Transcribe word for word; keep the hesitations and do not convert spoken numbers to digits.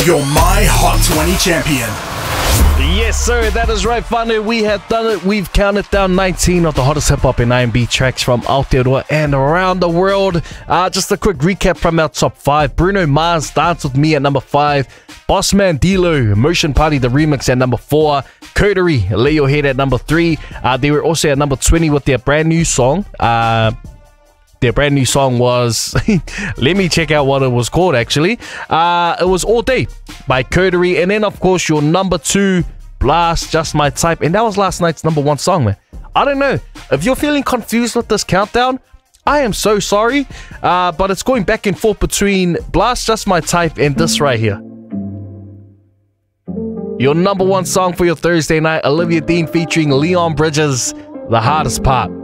You're my Hot twenty champion. Yes, sir, that is right, Whānau. We have done it. We've counted down nineteen of the hottest hip-hop and R and B tracks from Aotearoa and around the world. Uh, just a quick recap from our top five. Bruno Mars, Dance With Me at number five. Bossman D-Lo, Motion Party, the remix at number four. Coterie, Lay Your Head at number three. Uh, they were also at number twenty with their brand new song. Uh, their brand new song was, let me check out what it was called actually. Uh, it was All Day by Coterie. And then of course your number two, Blast, Just My Type. And that was last night's number one song, man. I don't know. If you're feeling confused with this countdown, I am so sorry. Uh, but it's going back and forth between Blast, Just My Type and this right here. Your number one song for your Thursday night, Olivia Dean featuring Leon Bridges, The Hardest Part.